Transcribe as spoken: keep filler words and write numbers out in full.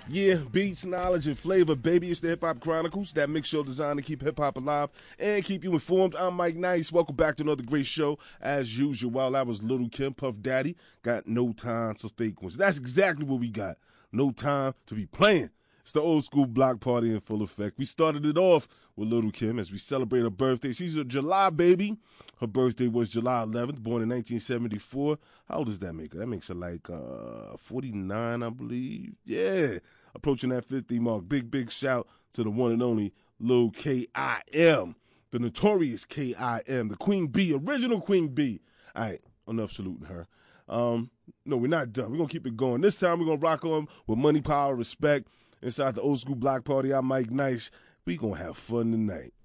Yeah, beats, knowledge, and flavor, baby. It's the Hip Hop Chronicles, that mix show designed to keep hip hop alive and keep you informed. I'm Mike Nice. Welcome back to another great show. As usual, while I was Little Kim, Puff Daddy, got no time for fake ones. That's exactly what we got. No time to be playing. It's the old school block party in full effect. We started it off with Little Kim as we celebrate her birthday. She's a July baby. Her birthday was July eleventh, born in nineteen seventy-four. How old does that make her? That makes her like uh, forty-nine, I believe. Yeah, approaching that fifty mark. Big, big shout to the one and only Lil K I M, the notorious K I M, the Queen Bee, original Queen Bee. All right, enough saluting her. Um, no, we're not done. We're going to keep it going. This time we're going to rock on with money, power, respect. Inside the old school block party, I'm Mike Nice. We going to have fun tonight.